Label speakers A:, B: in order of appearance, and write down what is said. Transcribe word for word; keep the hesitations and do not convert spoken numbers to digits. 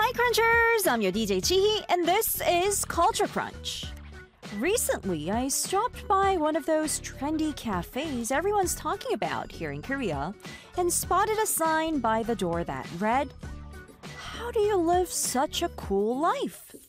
A: Hi Crunchers! I'm your D J Chihi and this is Culture Crunch. Recently, I stopped by one of those trendy cafes everyone's talking about here in Korea and spotted a sign by the door that read, "How do you live such a cool life?"